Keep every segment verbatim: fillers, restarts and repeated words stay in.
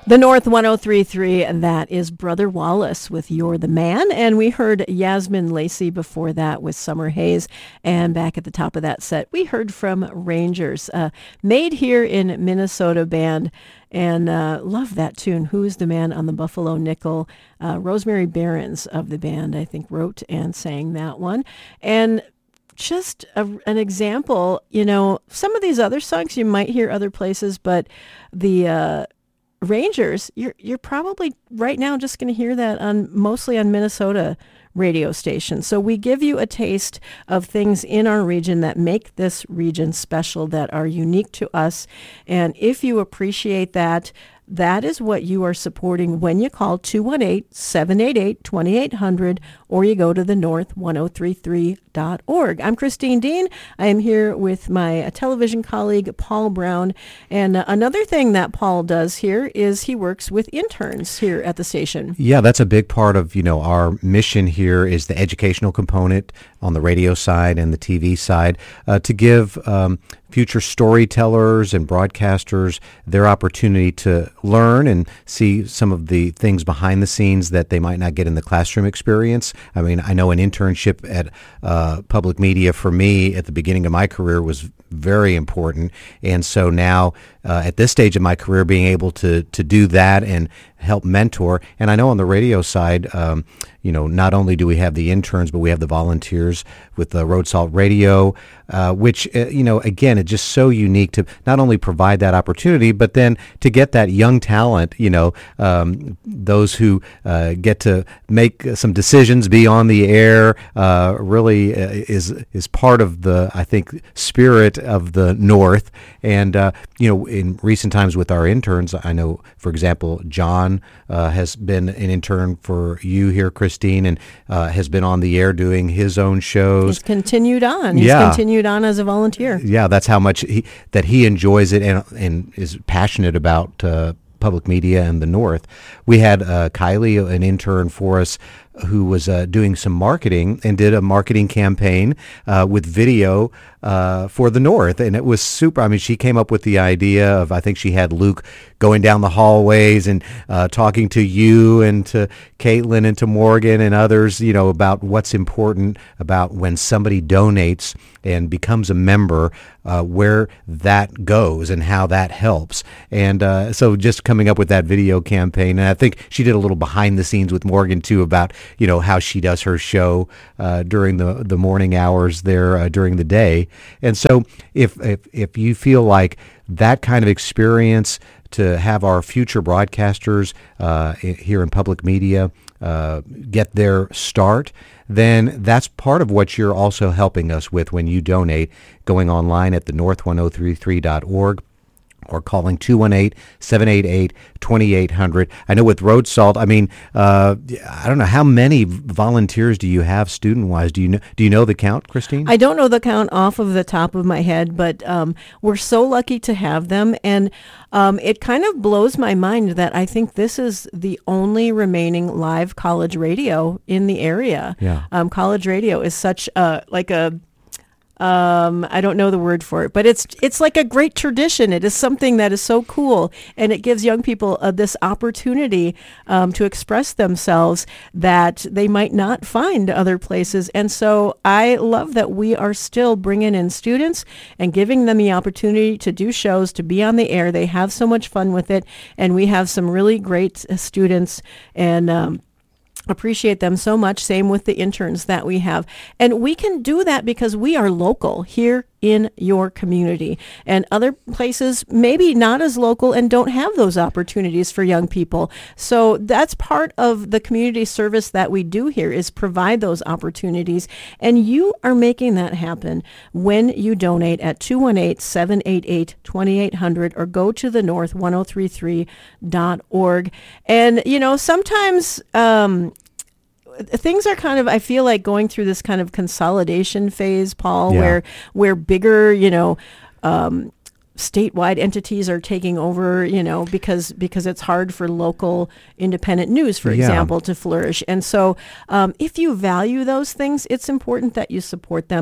The North one oh three point three, and that is Brother Wallace with You're the Man. And we heard Yasmin Lacey before that with Summer Haze. And back at the top of that set, we heard from Rangers, uh, made here in Minnesota band. And uh, love that tune, Who's the Man on the Buffalo Nickel. Uh, Rosemary Behrens of the band, I think, wrote and sang that one. And just a, an example, you know, some of these other songs you might hear other places, but the... Uh, Rangers, you're you're probably right now just going to hear that on mostly on Minnesota radio stations. So we give you a taste of things in our region that make this region special, that are unique to us. And if you appreciate that, that is what you are supporting when you call two one eight, seven eight eight, two eight hundred or you go to the north ten thirty-three dot org. I'm Christine Dean. I am here with my uh, television colleague, Paul Brown. And uh, another thing that Paul does here is he works with interns here at the station. Yeah, that's a big part of, you know, our mission here is the educational component on the radio side and the T V side uh, to give um, future storytellers and broadcasters their opportunity to learn and see some of the things behind the scenes that they might not get in the classroom experience. I mean, I know an internship at uh, public media for me at the beginning of my career was very important. And so now uh, at this stage of my career, being able to to do that and help mentor. And I know on the radio side, um, you know, not only do we have the interns, but we have the volunteers with the Road Salt Radio, uh, which, uh, you know, again, it's just so unique to not only provide that opportunity, but then to get that young talent, you know, um, those who uh, get to make some decisions, be on the air, uh, really uh, is is part of the, I think, spirit of the North. And, uh, you know, in recent times with our interns, I know, for example, John uh, has been an intern for you here, Christine, and uh, has been on the air doing his own shows. He's continued on. He's yeah. continued on as a volunteer. Yeah, that's how much he, that he enjoys it and, and is passionate about uh, public media and the North. We had uh, Kylie, an intern for us, who was uh, doing some marketing and did a marketing campaign uh, with video uh, for the North. And it was super. I mean, she came up with the idea of, I think she had Luke going down the hallways and uh, talking to you and to Caitlin and to Morgan and others, you know, about what's important about when somebody donates and becomes a member, uh, where that goes and how that helps. And uh, so just coming up with that video campaign. And I think she did a little behind the scenes with Morgan, too, about, you know, how she does her show uh, during the, the morning hours there uh, during the day. And so if, if if you feel like that kind of experience to have our future broadcasters uh, here in public media uh, get their start, then that's part of what you're also helping us with when you donate, going online at the north ten thirty-three dot org. Or calling two one eight, seven eight eight, two eight hundred. I know with Road Salt, I mean, uh, I don't know, how many volunteers do you have student-wise? Do you know, do you know the count, Christine? I don't know the count off of the top of my head, but um, we're so lucky to have them. And um, it kind of blows my mind that I think this is the only remaining live college radio in the area. Yeah. Um, college radio is such a, like a, Um, I don't know the word for it, but it's it's like a great tradition. It is something that is so cool, and it gives young people uh, this opportunity um, to express themselves that they might not find other places. And so I love that we are still bringing in students and giving them the opportunity to do shows, to be on the air. They have so much fun with it, and we have some really great uh, students, and um, appreciate them so much. Same with the interns that we have. And we can do that because we are local here in your community. And other places maybe not as local and don't have those opportunities for young people. So that's part of the community service that we do here, is provide those opportunities. And you are making that happen when you donate at two one eight, seven eight eight, two eight hundred or go to the north ten thirty-three dot org. And, you know, sometimes um, things are kind of, I feel like, going through this kind of consolidation phase, Paul, Yeah. where where bigger, you know, um, statewide entities are taking over, you know, because because it's hard for local independent news, for Yeah. example, to flourish. And so um, if you value those things, it's important that you support them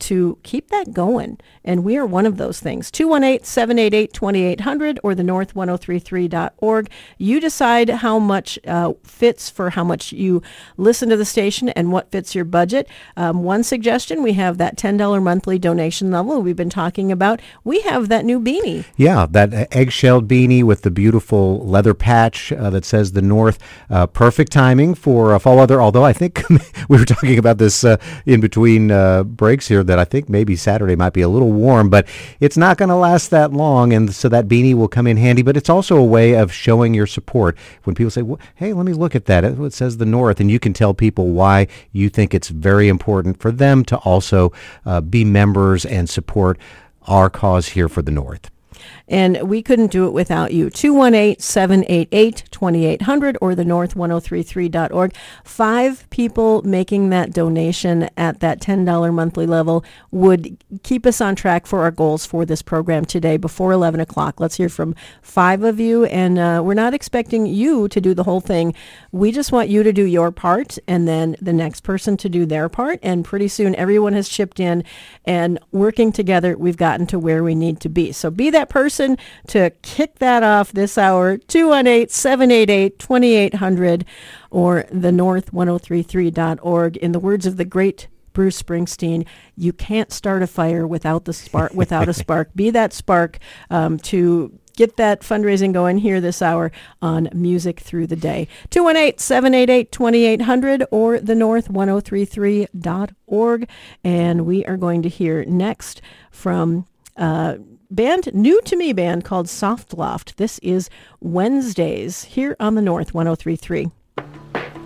to keep that going. And we are one of those things. two one eight, seven eight eight, two eight zero zero or the north ten thirty-three dot org. You decide how much uh, fits for how much you listen to the station and what fits your budget. Um, one suggestion, we have that ten dollars monthly donation level we've been talking about. We have that new beanie. Yeah, that egg-shelled beanie with the beautiful leather patch uh, that says the North. Uh, perfect timing for uh, fall weather, although I think we were talking about this uh, in between uh, breaks here, that I think maybe Saturday might be a little warm, but it's not going to last that long, and so that beanie will come in handy. But it's also a way of showing your support. When people say, well, hey, let me look at that. It says the North, and you can tell people why you think it's very important for them to also uh, be members and support our cause here for the North. And we couldn't do it without you. two one eight, seven eight eight, two eight zero zero or the north ten thirty-three dot org. Five people making that donation at that ten dollars monthly level would keep us on track for our goals for this program today before eleven o'clock. Let's hear from five of you. And uh, we're not expecting you to do the whole thing. We just want you to do your part and then the next person to do their part. And pretty soon everyone has chipped in, and working together, we've gotten to where we need to be. So be that person to kick that off this hour. two one eight, seven eight eight, two eight zero zero or the north ten thirty-three dot org. In the words of the great Bruce Springsteen, you can't start a fire without the spark. Without a spark, be that spark um, to get that fundraising going here this hour on Music Through the Day. two one eight, seven eight eight, two eight zero zero or the north ten thirty-three dot org. And we are going to hear next from uh, band, new to me band called Soft Loft. This is Wednesdays here on the North ten thirty-three.